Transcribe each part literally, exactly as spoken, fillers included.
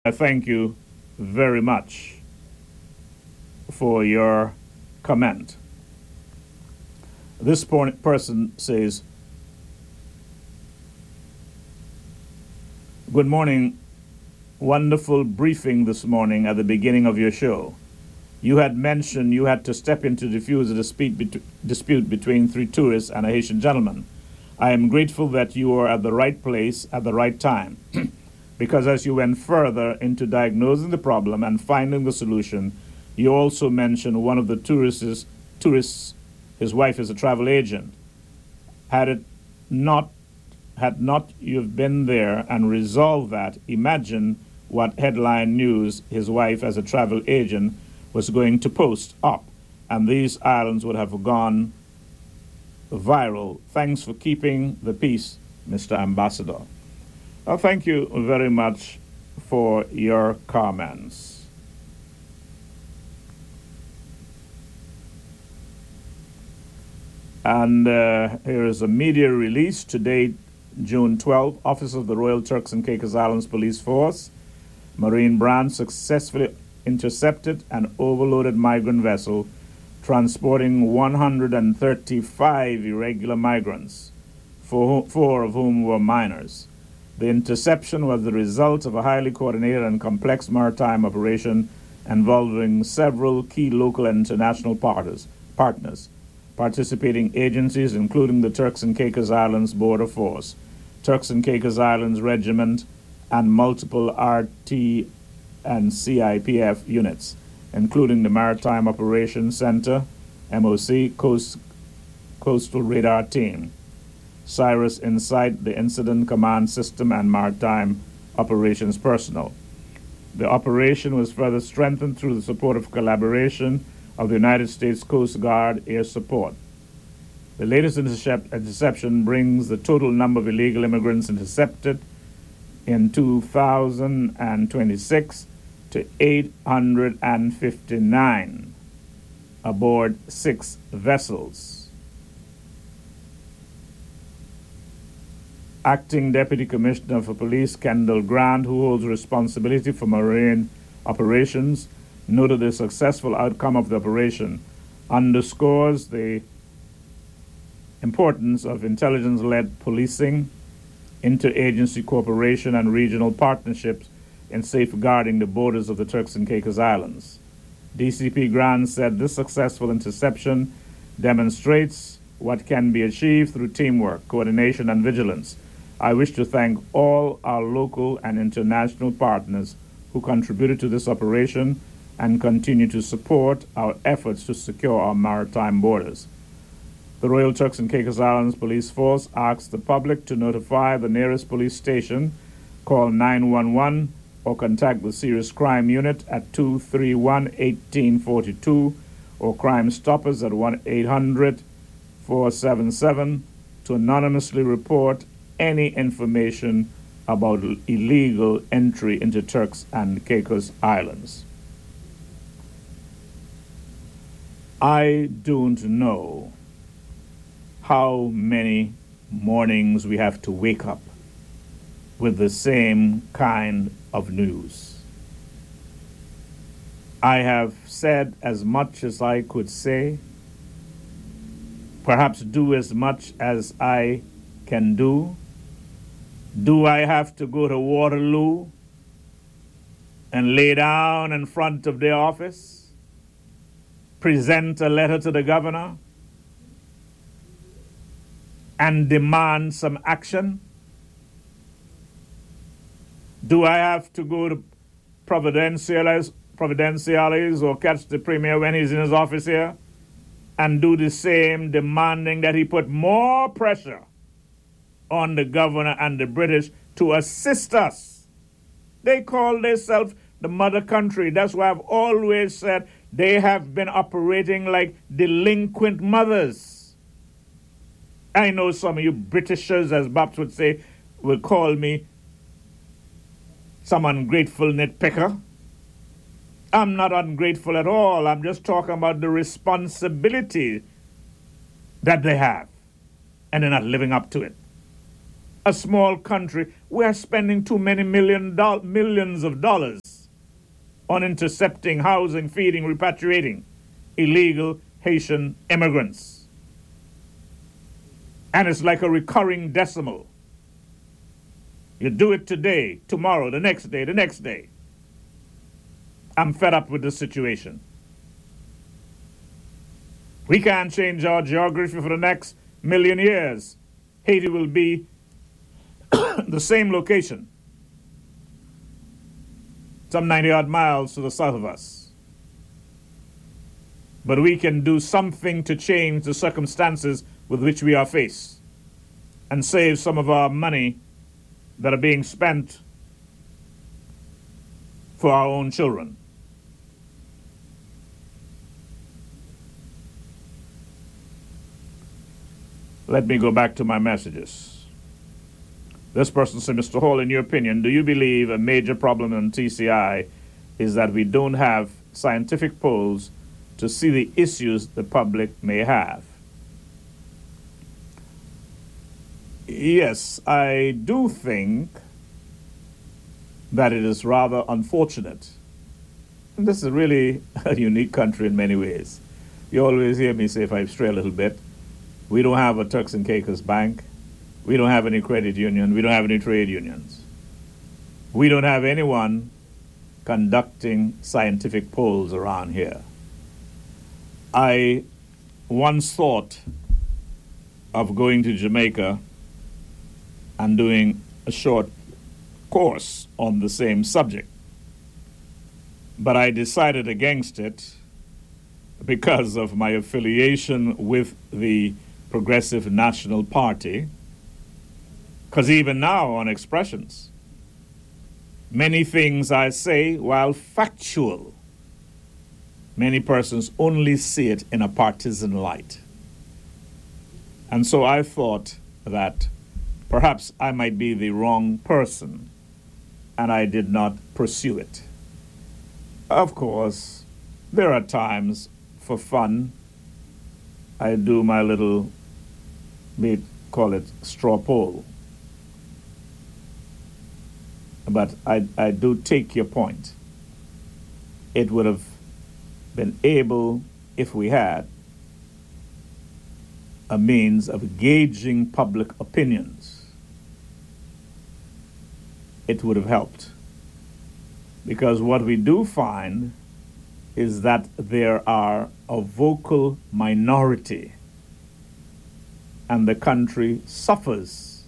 I thank you very much for your comment. This person says, "Good morning. Wonderful briefing this morning at the beginning of your show. You had mentioned you had to step in to defuse a dispute, bet- dispute between three tourists and a Haitian gentleman. I am grateful that you were at the right place at the right time, because as you went further into diagnosing the problem and finding the solution, you also mentioned one of the tourists, tourists, his wife is a travel agent. Had it not, had not you've been there and resolved that, imagine what headline news his wife as a travel agent was going to post up, and these islands would have gone viral. Thanks for keeping the peace, Mister Ambassador." Well, thank you very much for your comments. And uh, here is a media release today, June twelfth. Officers of the Royal Turks and Caicos Islands Police Force, Marine Branch, successfully intercepted an overloaded migrant vessel transporting one hundred thirty-five irregular migrants, four, four of whom were minors. The interception was the result of a highly coordinated and complex maritime operation involving several key local and international partners, partners, participating agencies including the Turks and Caicos Islands Border Force, Turks and Caicos Islands Regiment, and multiple R T and C I P F units, including the Maritime Operations Center, M O C, Coast, Coastal Radar Team, Cyrus Insight, the Incident Command System, and Maritime Operations personnel. The operation was further strengthened through the supportive collaboration of the United States Coast Guard Air Support. The latest intercept, interception brings the total number of illegal immigrants intercepted in two thousand twenty-six to eight hundred fifty-nine aboard six vessels. Acting Deputy Commissioner for Police Kendall Grant, who holds responsibility for marine operations, noted the successful outcome of the operation underscores the importance of intelligence-led policing, interagency cooperation, and regional partnerships in safeguarding the borders of the Turks and Caicos Islands. D C P Grant said this successful interception demonstrates what can be achieved through teamwork, coordination, and vigilance. I wish to thank all our local and international partners who contributed to this operation and continue to support our efforts to secure our maritime borders. The Royal Turks and Caicos Islands Police Force asks the public to notify the nearest police station, call nine one one, or contact the Serious Crime Unit at two three one, one eight four two, or Crime Stoppers at one eight hundred, four seven seven to anonymously report any information about illegal entry into Turks and Caicos Islands. I don't know how many mornings we have to wake up with the same kind of news. I have said as much as I could say, perhaps do as much as I can do. Do I have to go to Waterloo and lay down in front of the office, present a letter to the governor, and demand some action? Do I have to go to Providenciales, Providenciales or catch the premier when he's in his office here and do the same, demanding that he put more pressure on the governor and the British to assist us? They call themselves the mother country. That's why I've always said they have been operating like delinquent mothers. I know some of you Britishers, as Babs would say, will call me some ungrateful nitpicker. I'm not ungrateful at all. I'm just talking about the responsibility that they have, and they're not living up to it. a small country, we are spending too many million do- millions of dollars on intercepting, housing, feeding, repatriating illegal Haitian immigrants. And it's like a recurring decimal. You do it today, tomorrow, the next day, the next day. I'm fed up with this situation. We can't change our geography for the next million years. Haiti will be the same location, some ninety odd miles to the south of us. But we can do something to change the circumstances with which we are faced and save some of our money that are being spent for our own children. Let me go back to my messages. This person said, Mister Hall, in your opinion, do you believe a major problem in T C I is that we don't have scientific polls to see the issues the public may have? Yes, I do think that it is rather unfortunate. And this is really a unique country in many ways. You always hear me say, if I stray a little bit, we don't have a Turks and Caicos bank. We don't have any credit union. We don't have any trade unions. We don't have anyone conducting scientific polls around here. I once thought of going to Jamaica and doing a short course on the same subject. But I decided against it because of my affiliation with the Progressive National Party, because even now on expressions, many things I say, while factual, many persons only see it in a partisan light. And so I thought that perhaps I might be the wrong person, and I did not pursue it. Of course, there are times for fun. I do my little, we call it straw poll. But I, I do take your point. It would have been able, if we had, a means of gauging public opinions. It would have helped. Because what we do find is that there are a vocal minority, and the country suffers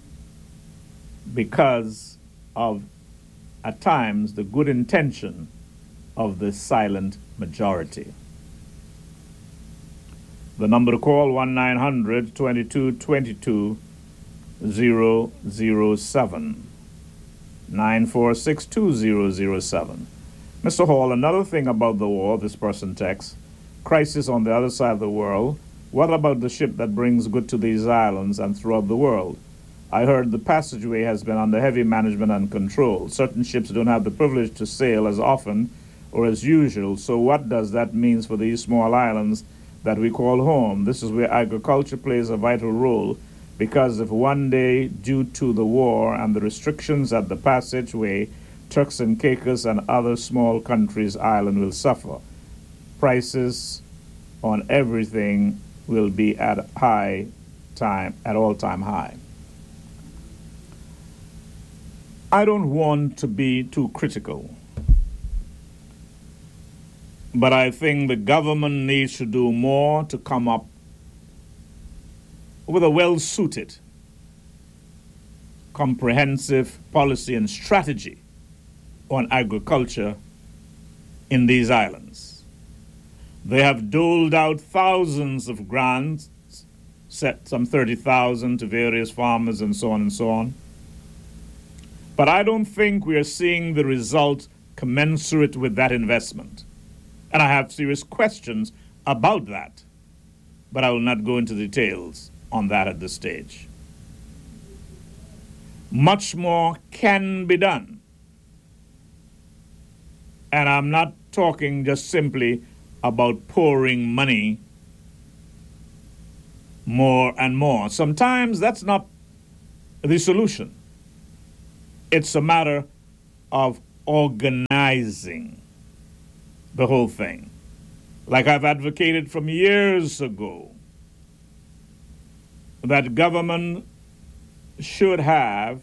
because of, at times, the good intention of the silent majority. The number to call, one nine hundred, twenty-two twenty-two, zero zero seven. nine four six two zero zero seven. Mister Hall, another thing about the war, this person texts, crisis on the other side of the world. What about the ship that brings good to these islands and throughout the world? I heard the passageway has been under heavy management and control. Certain ships don't have the privilege to sail as often or as usual. So what does that mean for these small islands that we call home? This is where agriculture plays a vital role, because if one day, due to the war and the restrictions at the passageway, Turks and Caicos and other small countries' island will suffer. Prices on everything will be at high time, at all-time high. I don't want to be too critical, but I think the government needs to do more to come up with a well-suited, comprehensive policy and strategy on agriculture in these islands. They have doled out thousands of grants, set some thirty thousand to various farmers and so on and so on. But I don't think we are seeing the result commensurate with that investment. And I have serious questions about that, but I will not go into details on that at this stage. Much more can be done. And I'm not talking just simply about pouring money more and more. Sometimes that's not the solution. It's a matter of organizing the whole thing. Like I've advocated from years ago, that government should have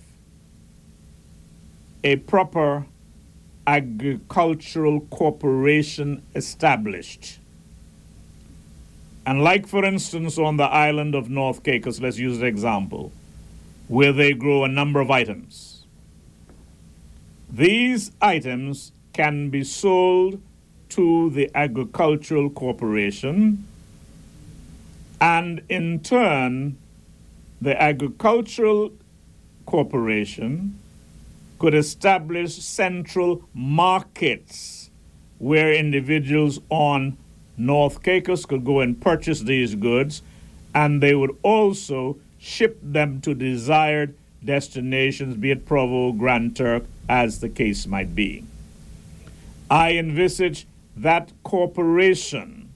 a proper agricultural corporation established. And like, for instance, on the island of North Caicos, let's use the example, where they grow a number of items. These items can be sold to the agricultural corporation, and in turn, the agricultural corporation could establish central markets where individuals on North Caicos could go and purchase these goods, and they would also ship them to desired destinations, be it Provo, Grand Turk, as the case might be. I envisage that corporation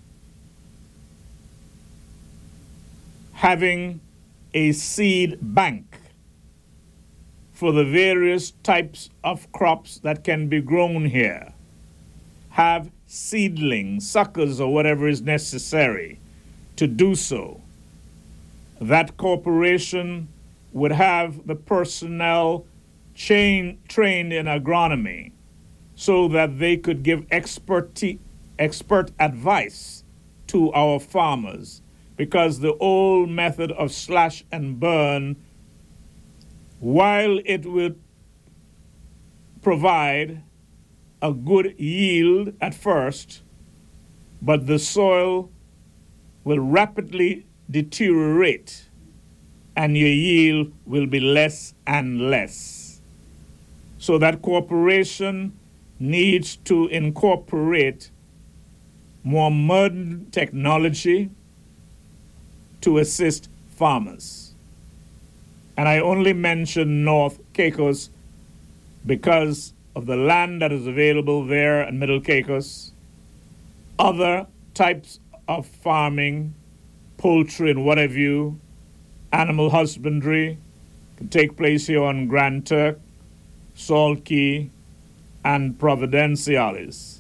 having a seed bank for the various types of crops that can be grown here, have seedlings, suckers, or whatever is necessary to do so. That corporation would have the personnel chain, trained in agronomy so that they could give experti- expert advice to our farmers, because the old method of slash and burn, while it would provide a good yield at first, but the soil will rapidly deteriorate and your yield will be less and less. So that corporation needs to incorporate more modern technology to assist farmers. And I only mention North Caicos because of the land that is available there in Middle Caicos. Other types of farming, poultry and what have you, animal husbandry can take place here on Grand Turk, Salt Key, and Providenciales.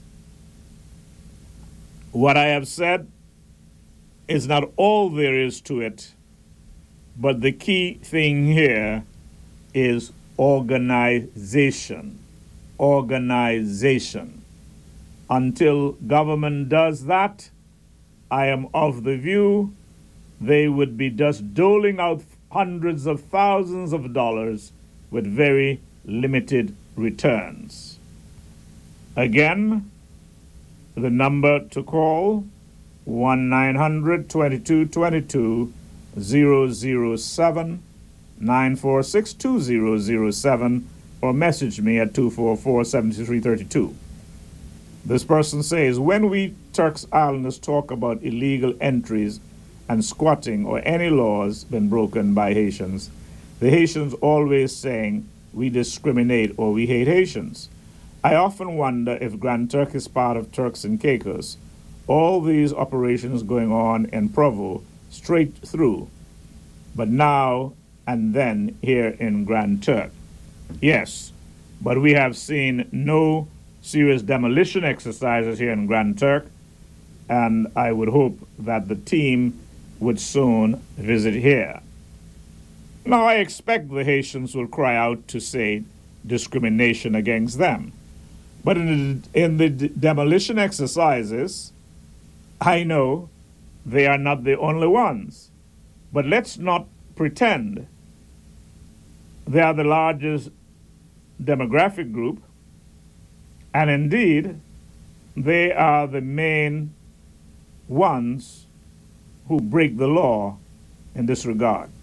What I have said is not all there is to it, but the key thing here is organization. Organization. Until government does that, I am of the view they would be just doling out hundreds of thousands of dollars with very limited returns. Again, the number to call, one nine hundred, twenty-two twenty-two, zero zero seven, nine four six, two zero zero seven, or message me at two four four, seven three three two. This person says, when we Turks Islanders talk about illegal entries and squatting or any laws been broken by Haitians, the Haitians always saying we discriminate or we hate Haitians. I often wonder if Grand Turk is part of Turks and Caicos. All these operations going on in Provo straight through, but now and then here in Grand Turk. Yes, but we have seen no serious demolition exercises here in Grand Turk, and I would hope that the team would soon visit here. Now, I expect the Haitians will cry out to say discrimination against them. But in the, in the d- demolition exercises, I know they are not the only ones. But let's not pretend they are the largest demographic group, and indeed, they are the main ones who break the law in this regard.